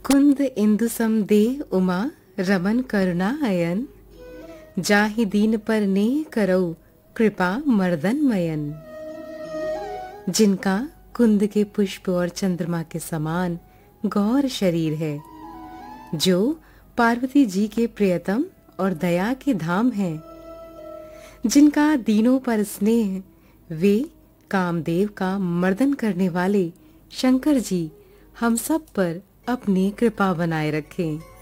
कुंद इंदु सम दे उमा रमन करुणा अयन, जाहि दीन पर नेह करऊ कृपा मर्दन मयन। जिनका कुंद के पुष्प और चंद्रमा के समान गौर शरीर है, जो पार्वती जी के प्रियतम और दया के धाम हैं, जिनका दीनों पर स्नेह, वे कामदेव का मर्दन करने वाले शंकर जी हम सब पर अपनी कृपा बनाए रखें।